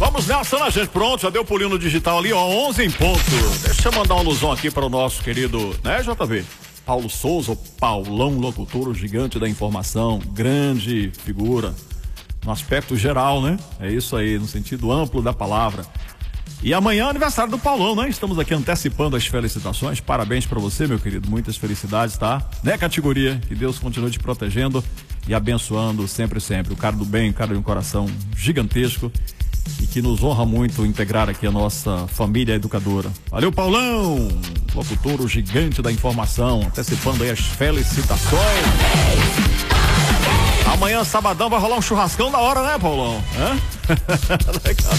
Vamos nessa, né, gente? Pronto, já deu pulinho no digital ali, ó, 11 em ponto. Deixa eu mandar um alusão aqui para o nosso querido, né, JV? Paulo Souza, o Paulão, locutor, o gigante da informação, grande figura, no aspecto geral, né? É isso aí, no sentido amplo da palavra. E amanhã é aniversário do Paulão, né? Estamos aqui antecipando as felicitações. Parabéns pra você, meu querido. Muitas felicidades, tá? Né, categoria? Que Deus continue te protegendo e abençoando sempre, sempre. O cara do bem, o cara de um coração gigantesco e que nos honra muito integrar aqui a nossa família educadora. Valeu, Paulão! Locutor, o gigante da informação. Antecipando aí as felicitações. Amanhã, sabadão, vai rolar um churrascão da hora, né, Paulão? Legal.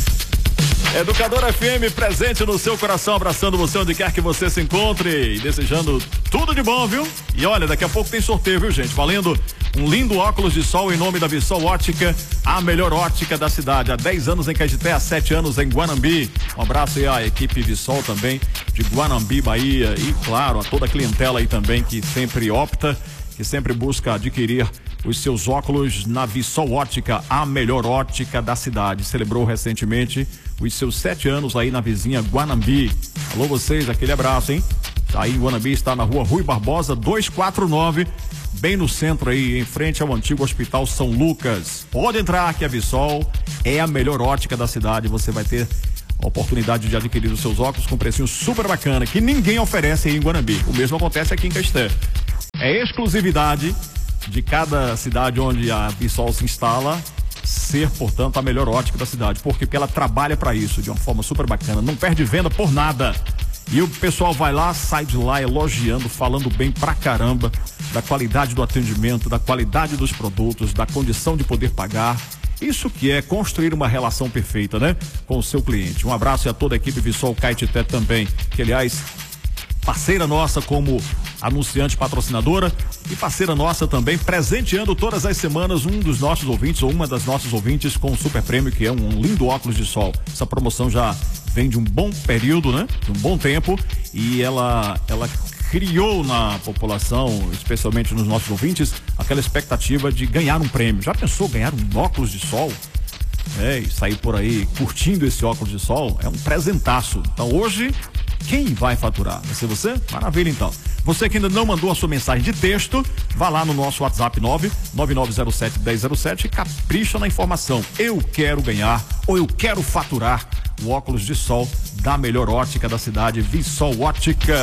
Educadora FM presente no seu coração, abraçando você onde quer que você se encontre e desejando tudo de bom, viu? E olha, daqui a pouco tem sorteio, viu, gente? Valendo um lindo óculos de sol em nome da Vissol Ótica, a melhor ótica da cidade. Há 10 anos em Caetité, há 7 anos em Guanambi. Um abraço aí à equipe Vissol também de Guanambi, Bahia, e claro, a toda a clientela aí também que sempre opta, que sempre busca adquirir os seus óculos na Vissol Ótica, a melhor ótica da cidade. Celebrou recentemente os seus 7 anos aí na vizinha Guanambi. Alô vocês, aquele abraço, hein? Aí em Guanambi, está na rua Rui Barbosa 249, bem no centro aí, em frente ao antigo Hospital São Lucas. Pode entrar que a Vissol é a melhor ótica da cidade. Você vai ter a oportunidade de adquirir os seus óculos com precinho super bacana, que ninguém oferece aí em Guanambi. O mesmo acontece aqui em Caetité. É exclusividade de cada cidade onde a Vissol se instala ser, portanto, a melhor ótica da cidade. Por quê? Porque ela trabalha para isso de uma forma super bacana, não perde venda por nada. E o pessoal vai lá, sai de lá elogiando, falando bem pra caramba da qualidade do atendimento, da qualidade dos produtos, da condição de poder pagar. Isso que é construir uma relação perfeita, né? Com o seu cliente. Um abraço a toda a equipe Vissol Caetité também, que aliás, parceira nossa como anunciante patrocinadora e parceira nossa também, presenteando todas as semanas um dos nossos ouvintes ou uma das nossas ouvintes com um super prêmio, que é um lindo óculos de sol. Essa promoção já vem de um bom período, né? De um bom tempo, e ela criou na população, especialmente nos nossos ouvintes, aquela expectativa de ganhar um prêmio. Já pensou ganhar um óculos de sol? E sair por aí curtindo esse óculos de sol é um presentaço. Então hoje, quem vai faturar? Vai ser você? Maravilha, então. Você que ainda não mandou a sua mensagem de texto, vá lá no nosso WhatsApp 99907-1007 e capricha na informação. Eu quero ganhar ou eu quero faturar o óculos de sol da melhor ótica da cidade, Vissol Ótica.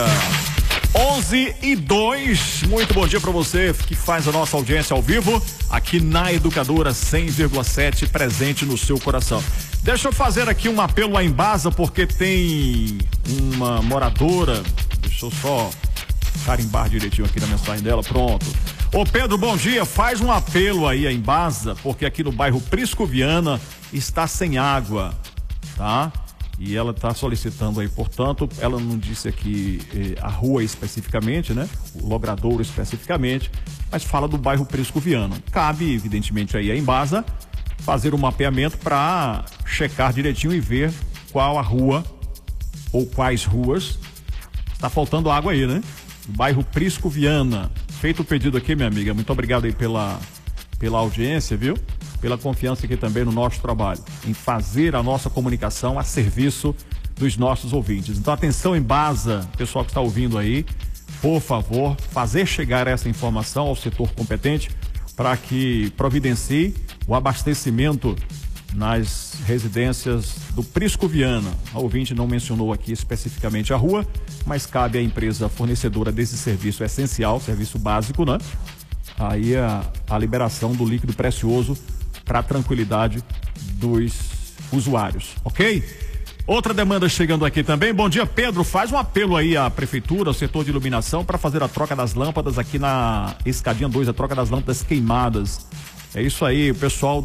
11:02. Muito bom dia para você que faz a nossa audiência ao vivo aqui na Educadora 100,7, presente no seu coração. Deixa eu fazer aqui um apelo à Embasa, porque tem uma moradora. Deixa eu só carimbar direitinho aqui na mensagem dela. Pronto. Ô Pedro, bom dia. Faz um apelo aí à Embasa, porque aqui no bairro Prisco Viana está sem água, tá? E ela está solicitando aí, portanto, ela não disse aqui a rua especificamente, né? O logradouro especificamente, mas fala do bairro Prisco Viana. Cabe, evidentemente, aí a Embasa fazer um mapeamento para checar direitinho e ver qual a rua ou quais ruas está faltando água aí, né? Bairro Prisco Viana. Feito o pedido aqui, minha amiga. Muito obrigado aí pela audiência, viu? Pela confiança aqui também no nosso trabalho, em fazer a nossa comunicação a serviço dos nossos ouvintes. Então, atenção, Embasa, pessoal que está ouvindo aí, por favor, fazer chegar essa informação ao setor competente para que providencie o abastecimento nas residências do Prisco Viana. A ouvinte não mencionou aqui especificamente a rua, mas cabe à empresa fornecedora desse serviço essencial, serviço básico, né? Aí a liberação do líquido precioso para a tranquilidade dos usuários, ok? Outra demanda chegando aqui também. Bom dia, Pedro. Faz um apelo aí à prefeitura, ao setor de iluminação, para fazer a troca das lâmpadas aqui na Escadinha 2, a troca das lâmpadas queimadas. É isso aí, o pessoal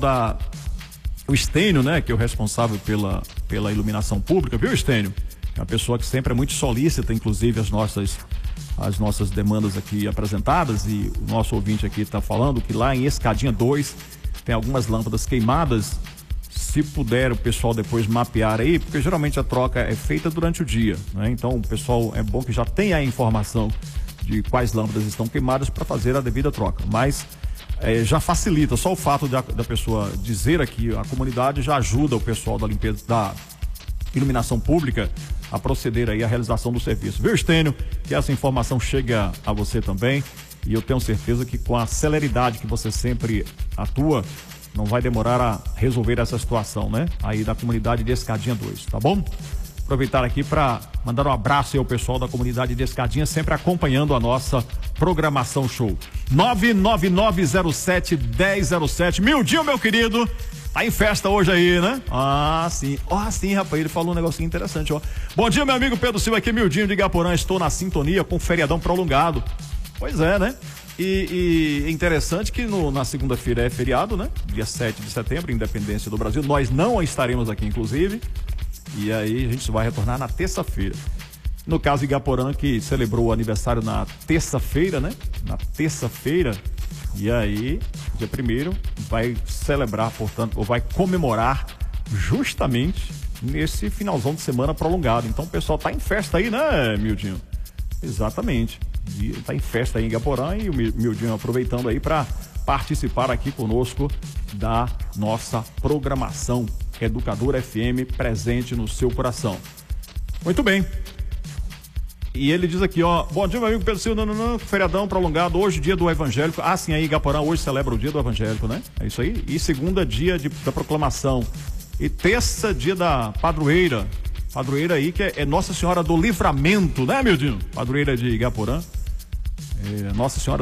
o Estênio, né, que é o responsável pela iluminação pública, viu, Estênio? É uma pessoa que sempre é muito solícita, inclusive as nossas demandas aqui apresentadas, e o nosso ouvinte aqui está falando que lá em Escadinha 2 tem algumas lâmpadas queimadas. Se puder o pessoal depois mapear aí, porque geralmente a troca é feita durante o dia, né? Então o pessoal, é bom que já tenha a informação de quais lâmpadas estão queimadas para fazer a devida troca. Mas já facilita, só o fato da pessoa dizer aqui, a comunidade já ajuda o pessoal da limpeza, da iluminação pública a proceder aí à realização do serviço. Viu, Estênio? Que essa informação chega a você também, e eu tenho certeza que com a celeridade que você sempre atua, não vai demorar a resolver essa situação, né? Aí da comunidade de Escadinha 2, tá bom? Aproveitar aqui para mandar um abraço aí ao pessoal da comunidade de Escadinha, sempre acompanhando a nossa programação show. 99907-1007. Mildinho, meu querido, tá em festa hoje aí, né? Ah, sim. Sim, rapaz, ele falou um negocinho interessante, ó. Bom dia, meu amigo Pedro Silva, aqui Mildinho de Igaporã, estou na sintonia com o feriadão prolongado. Pois é, né? E é interessante que na segunda-feira é feriado, né? Dia 7 de setembro, Independência do Brasil. Nós não estaremos aqui, inclusive. E aí a gente vai retornar na terça-feira. No caso, Igaporã, que celebrou o aniversário na terça-feira, né? Na terça-feira. E aí, dia 1º, vai celebrar, portanto, ou vai comemorar justamente nesse finalzão de semana prolongado. Então o pessoal tá em festa aí, né, Mildinho? Exatamente. Tá em festa aí em Igaporã, e o Mildinho aproveitando aí para participar aqui conosco da nossa programação Educadora FM, presente no seu coração. Muito bem. E ele diz aqui, ó, bom dia, meu amigo Pedro Silva, feriadão prolongado, hoje dia do evangélico. Ah, sim, aí Igaporã hoje celebra o dia do evangélico, né? É isso aí. E segunda, dia da proclamação. E terça, dia da padroeira. Padroeira aí, que é Nossa Senhora do Livramento, né, Mildinho? Padroeira de Igaporã. Nossa Senhora